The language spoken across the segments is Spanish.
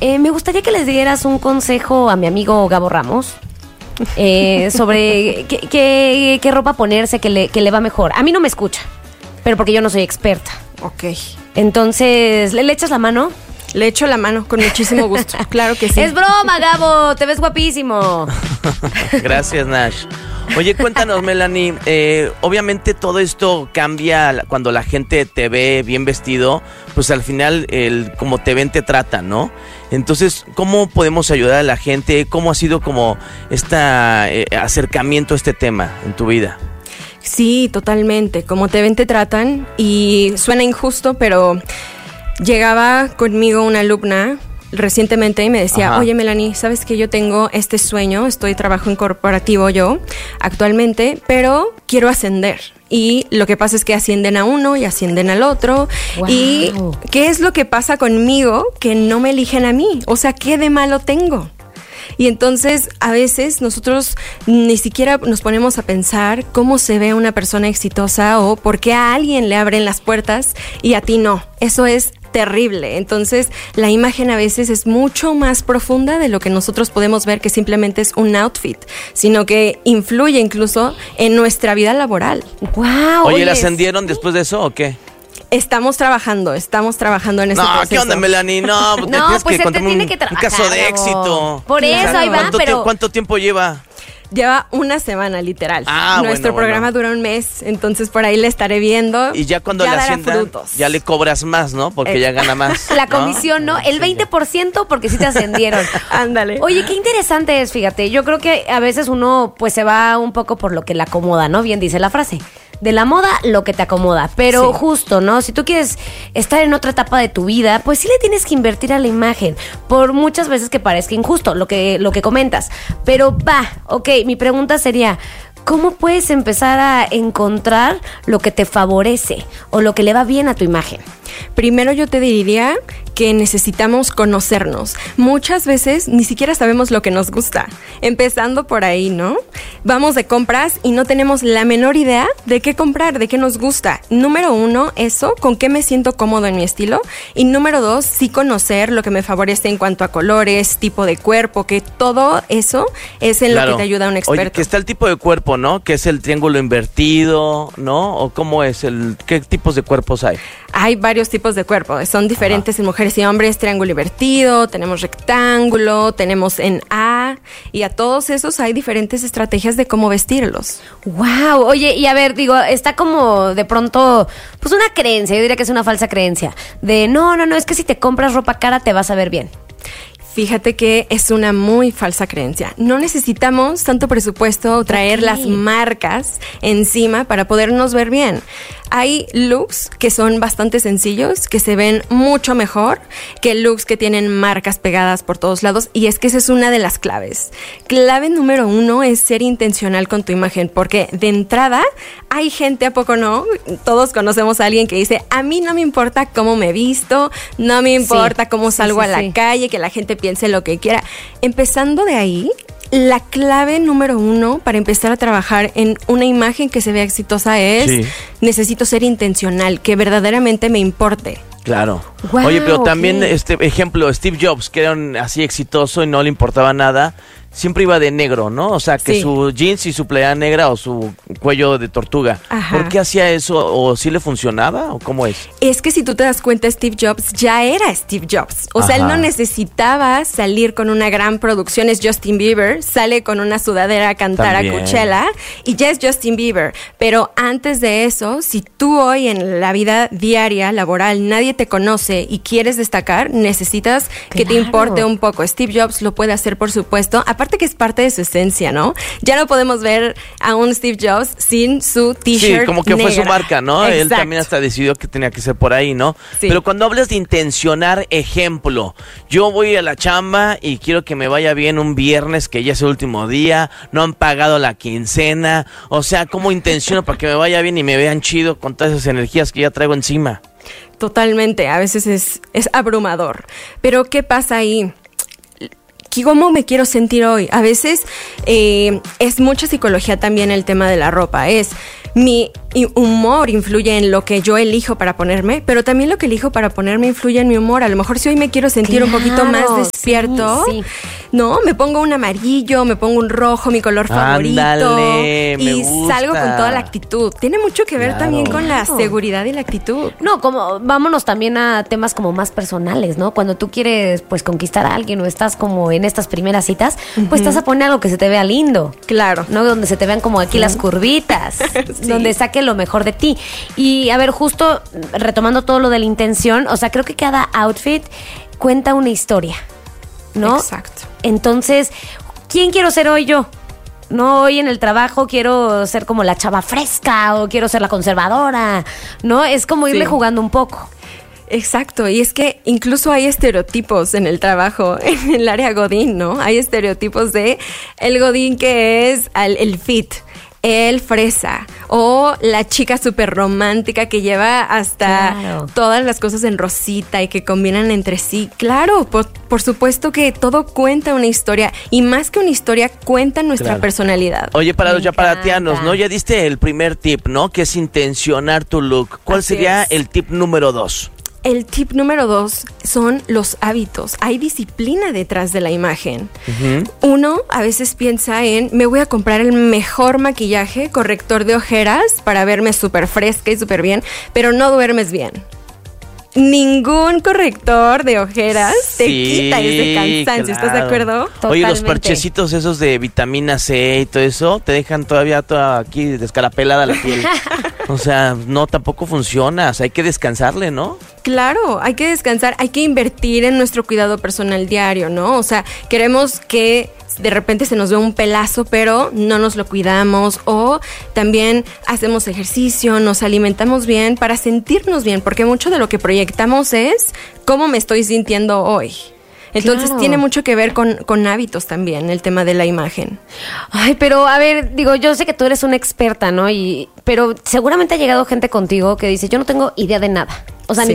Me gustaría que les dieras un consejo a mi amigo Gabo Ramos sobre qué ropa ponerse que le va mejor. A mí no me escucha, pero porque yo no soy experta. Ok. Entonces, ¿le echas la mano? Le echo la mano con muchísimo gusto. Claro que sí. Es broma, Gabo, te ves guapísimo. Gracias, Nash. Oye, cuéntanos, Melanie, obviamente todo esto cambia cuando la gente te ve bien vestido, pues al final, como te ven, te tratan, ¿no? Entonces, ¿cómo podemos ayudar a la gente? ¿Cómo ha sido como este acercamiento a este tema en tu vida? Sí, totalmente. Como te ven, te tratan, y suena injusto, pero llegaba conmigo una alumna recientemente y me decía, Ajá. Oye, Melanie, ¿sabes que yo tengo este sueño? Trabajo en corporativo yo actualmente, pero quiero ascender. Y lo que pasa es que ascienden a uno y ascienden al otro. Wow. ¿Y qué es lo que pasa conmigo que no me eligen a mí? O sea, ¿qué de malo tengo? Y entonces a veces nosotros ni siquiera nos ponemos a pensar cómo se ve una persona exitosa o por qué a alguien le abren las puertas y a ti no. Eso es terrible. Entonces la imagen a veces es mucho más profunda de lo que nosotros podemos ver que simplemente es un outfit, sino que influye incluso en nuestra vida laboral. Wow. Oye, ¿le ascendieron después de eso o qué? Estamos trabajando en ese proceso. ¿Qué onda, Melanie? No, No, tienes pues que se te contarme tiene un que trabajar, caso de Gabo. éxito. Por eso, ahí va, pero... ¿Cuánto tiempo lleva? Lleva una semana, literal. Nuestro bueno. programa dura un mes, entonces por ahí le estaré viendo. Y ya cuando ya le dará asciendan, frutos. ya le cobras más, ¿no? Porque ya gana más. La ¿no? comisión, ¿no? El 20% porque sí te ascendieron. Ándale. Oye, qué interesante es, fíjate. Yo creo que a veces uno pues se va un poco por lo que le acomoda, ¿no? Bien dice la frase. De la moda, lo que te acomoda. Pero Sí. justo, ¿no? Si tú quieres estar en otra etapa de tu vida, pues sí le tienes que invertir a la imagen. Por muchas veces que parezca injusto lo que comentas. Pero ok, mi pregunta sería, ¿cómo puedes empezar a encontrar lo que te favorece o lo que le va bien a tu imagen? Primero yo te diría que necesitamos conocernos. Muchas veces ni siquiera sabemos lo que nos gusta. Empezando por ahí, ¿no? Vamos de compras y no tenemos la menor idea de qué comprar, de qué nos gusta. Número 1, eso, con qué me siento cómodo en mi estilo. Y número 2, sí conocer lo que me favorece en cuanto a colores, tipo de cuerpo, que todo eso es en lo que te ayuda un experto. Oye, que está el tipo de cuerpo, ¿no? Que es el triángulo invertido, ¿no? ¿O cómo es? ¿Qué tipos de cuerpos hay? Hay varios tipos de cuerpo, son diferentes en mujeres y hombres, triángulo invertido, tenemos rectángulo, tenemos en A, y a todos esos hay diferentes estrategias de cómo vestirlos. Wow, oye, y a ver, digo, está como de pronto, pues una creencia, yo diría que es una falsa creencia, de no, es que si te compras ropa cara te vas a ver bien. Fíjate que es una muy falsa creencia. No necesitamos tanto presupuesto o traer las marcas encima para podernos ver bien. Hay looks que son bastante sencillos, que se ven mucho mejor que looks que tienen marcas pegadas por todos lados, y es que esa es una de las claves. Clave número 1 es ser intencional con tu imagen, porque de entrada hay gente, ¿a poco no? Todos conocemos a alguien que dice, a mí no me importa cómo me visto, no me importa cómo salgo a la calle, que la gente piense lo que quiera. Empezando de ahí, la clave número 1 para empezar a trabajar en una imagen que se vea exitosa es, necesito ser intencional, que verdaderamente me importe. Claro. Wow, oye, pero también, ejemplo, Steve Jobs, que era así exitoso y no le importaba nada, siempre iba de negro, ¿no? O sea, que su jeans y su playera negra o su cuello de tortuga. Ajá. ¿Por qué hacía eso? ¿O sí le funcionaba? ¿O cómo es? Es que si tú te das cuenta, Steve Jobs ya era Steve Jobs. O sea, él no necesitaba salir con una gran producción. Es Justin Bieber, sale con una sudadera a cantar a Coachella y ya es Justin Bieber. Pero antes de eso, si tú hoy en la vida diaria, laboral, nadie te conoce y quieres destacar, necesitas que te importe un poco. Steve Jobs lo puede hacer, por supuesto. Aparte que es parte de su esencia, ¿no? Ya no podemos ver a un Steve Jobs sin su t-shirt Sí, como que negra. fue su marca, ¿no? Exacto. Él también hasta decidió que tenía que ser por ahí, ¿no? Sí. Pero cuando hablas de intencionar, ejemplo, yo voy a la chamba y quiero que me vaya bien un viernes, que ya es el último día, no han pagado la quincena, o sea, ¿cómo intenciono para que me vaya bien y me vean chido con todas esas energías que ya traigo encima? Totalmente, a veces es abrumador. Pero ¿qué pasa ahí? ¿Cómo me quiero sentir hoy? A veces es mucha psicología también el tema de la ropa. Es mi humor influye en lo que yo elijo para ponerme, pero también lo que elijo para ponerme influye en mi humor. A lo mejor si hoy me quiero sentir un poquito más despierto, sí. ¿no? Me pongo un amarillo, me pongo un rojo, mi color favorito. Ándale, me y gusta. salgo con toda la actitud. Tiene mucho que ver Claro. también con la seguridad y la actitud. No, como vámonos también a temas como más personales, ¿no? Cuando tú quieres pues conquistar a alguien o estás como en estas primeras citas, pues te vas a poner algo que se te vea lindo. Claro. ¿No? Donde se te vean como aquí las curvitas, Sí. donde saque lo mejor de ti. Y a ver, justo retomando todo lo de la intención, o sea, creo que cada outfit cuenta una historia, ¿no? Exacto. Entonces, ¿quién quiero ser hoy yo? No, hoy en el trabajo quiero ser como la chava fresca o quiero ser la conservadora, ¿no? Es como irle Sí. jugando un poco. Exacto, y es que incluso hay estereotipos en el trabajo, en el área Godín, ¿no? Hay estereotipos de el Godín que es el fit, el fresa, o la chica súper romántica que lleva hasta Claro. todas las cosas en rosita y que combinan entre sí. Claro, por supuesto que todo cuenta una historia, y más que una historia, cuenta nuestra Claro. personalidad. Oye, para Me los yaparatianos, encanta. ¿no? Ya diste el primer tip, ¿no? Que es intencionar tu look. ¿Cuál Así sería es. el tip número 2? El tip número 2 son los hábitos. Hay disciplina detrás de la imagen. Uno a veces piensa en, me voy a comprar el mejor maquillaje, corrector de ojeras para verme súper fresca y súper bien, pero no duermes bien. Ningún corrector de ojeras te quita ese cansancio, ¿estás de claro. acuerdo? Oye, los Totalmente. parchecitos esos de vitamina C y todo eso, te dejan todavía toda aquí descarapelada la piel. O sea, no, tampoco funciona. O sea, hay que descansarle, ¿no? Claro, hay que descansar, hay que invertir en nuestro cuidado personal diario, ¿no? O sea, queremos que de repente se nos ve un pelazo, pero no nos lo cuidamos, o también hacemos ejercicio, nos alimentamos bien para sentirnos bien, porque mucho de lo que proyectamos es cómo me estoy sintiendo hoy. Entonces Claro. tiene mucho que ver con hábitos también, el tema de la imagen. Ay, pero a ver, digo, yo sé que tú eres una experta, ¿no? Pero seguramente ha llegado gente contigo que dice, yo no tengo idea de nada. O sea, Sí.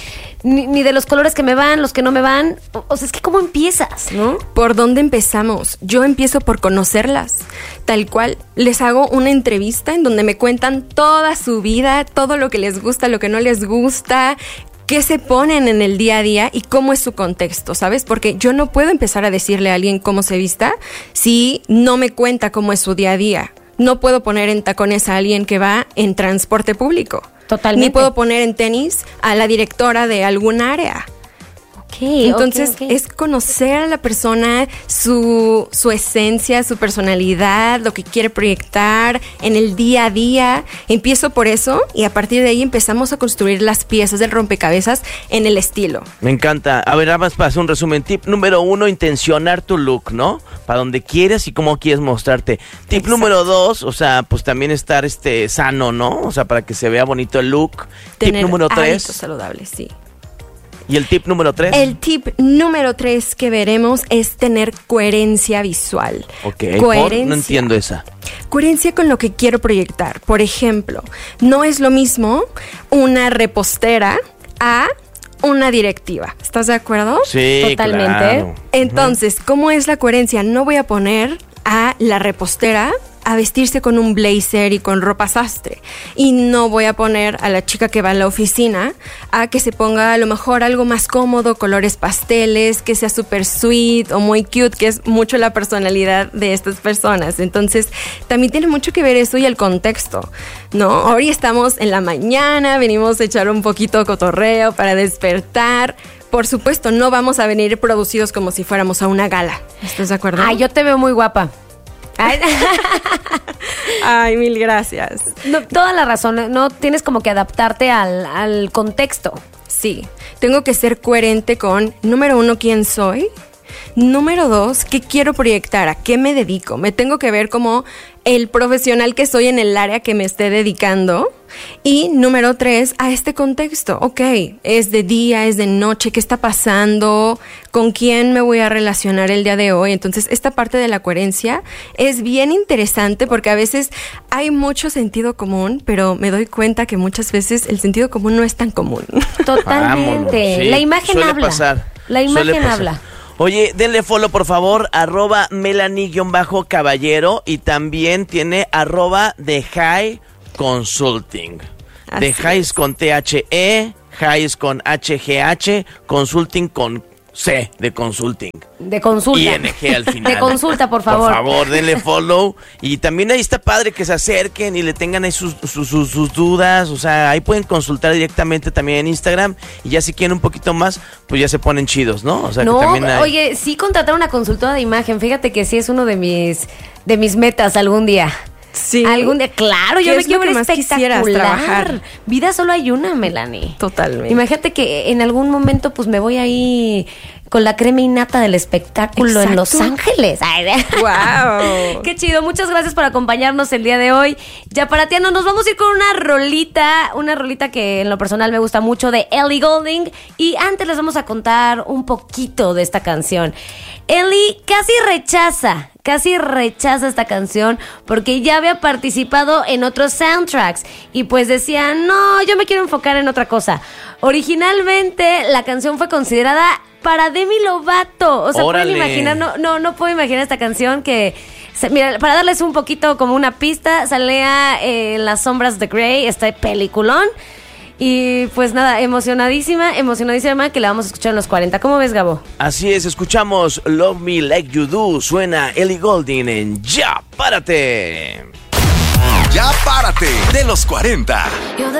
ni de los colores que me van, los que no me van. O sea, es que ¿cómo empiezas, no? ¿Por dónde empezamos? Yo empiezo por conocerlas. Tal cual, les hago una entrevista en donde me cuentan toda su vida, todo lo que les gusta, lo que no les gusta, qué se ponen en el día a día y cómo es su contexto, ¿sabes? Porque yo no puedo empezar a decirle a alguien cómo se vista si no me cuenta cómo es su día a día. No puedo poner en tacones a alguien que va en transporte público. Totalmente. Ni puedo poner en tenis a la directora de algún área. Ok, Entonces ok, ok. es conocer a la persona, su esencia, su personalidad, lo que quiere proyectar en el día a día. Empiezo por eso y a partir de ahí empezamos a construir las piezas del rompecabezas en el estilo. Me encanta. A ver, nada más para hacer un resumen. Tip número 1, intencionar tu look, ¿no? Para donde quieres y cómo quieres mostrarte. Tip Exacto. número 2, o sea, pues también estar sano, ¿no? O sea, para que se vea bonito el look. Tip Tener número 3. hábitos saludables, sí. ¿Y el tip número 3? El tip número 3 que veremos es tener coherencia visual. Ok, Coherencia. no entiendo esa. Coherencia con lo que quiero proyectar. Por ejemplo, no es lo mismo una repostera a una directiva. ¿Estás de acuerdo? Sí, Totalmente. claro. Entonces, ¿cómo es la coherencia? No voy a poner a la repostera a vestirse con un blazer y con ropa sastre. Y no voy a poner a la chica que va a la oficina a que se ponga a lo mejor algo más cómodo, colores pasteles, que sea súper sweet o muy cute, que es mucho la personalidad de estas personas. Entonces, también tiene mucho que ver eso y el contexto, ¿no? Hoy estamos en la mañana, venimos a echar un poquito cotorreo para despertar. Por supuesto, no vamos a venir producidos como si fuéramos a una gala. ¿Estás de acuerdo? Ay, yo te veo muy guapa. Ay, Ay, mil gracias. no, toda la razón, no tienes como que adaptarte al contexto. Sí, tengo que ser coherente con, número 1, quién soy. Número 2, qué quiero proyectar, a qué me dedico. Me tengo que ver como el profesional que soy en el área que me esté dedicando. Y número 3, a este contexto. Ok, es de día, es de noche, ¿qué está pasando? ¿Con quién me voy a relacionar el día de hoy? Entonces, esta parte de la coherencia es bien interesante porque a veces hay mucho sentido común, pero me doy cuenta que muchas veces el sentido común no es tan común. Totalmente. Vámonos, sí, La imagen suele habla. pasar, La suele imagen pasar. habla. Oye, denle follow por favor, @Melanie_Caballero y también tiene @TheHigh Consulting. Así De Hayes es. con THE, Hayes con HGH, Consulting con C de Consulting. De consulta. ING al final. De consulta, por favor. Por favor, denle follow. Y también ahí está padre que se acerquen y le tengan ahí sus dudas. O sea, ahí pueden consultar directamente también en Instagram. Y ya si quieren un poquito más, pues ya se ponen chidos, ¿no? O sea, No, que también hay... oye, sí contratar una consultora de imagen. Fíjate que sí es uno de mis metas algún día. Sí. Algún día, claro, ¿Qué yo me es lo quiero ver que más quisieras espectacular. trabajar? Vida solo hay una, Melanie. Totalmente. Imagínate que en algún momento pues me voy ahí con la crema innata del espectáculo en Los Exacto. Ángeles. Ay, ¡Wow! qué chido, muchas gracias por acompañarnos el día de hoy. Ya para ti, nos vamos a ir con una rolita que en lo personal me gusta mucho de Ellie Goulding. Y antes les vamos a contar un poquito de esta canción. Ellie casi rechaza esta canción porque ya había participado en otros soundtracks y pues decía, no, yo me quiero enfocar en otra cosa. Originalmente la canción fue considerada para Demi Lovato. O sea, ¡Órale! pueden imaginar, no puedo imaginar esta canción que... Mira, para darles un poquito como una pista, salía en Las Sombras de Grey, este peliculón. Y pues nada, emocionadísima que la vamos a escuchar en los 40. ¿Cómo ves, Gabo? Así es, escuchamos Love Me Like You Do. Suena Ellie Goulding en Ya Párate. Ya Párate de los 40.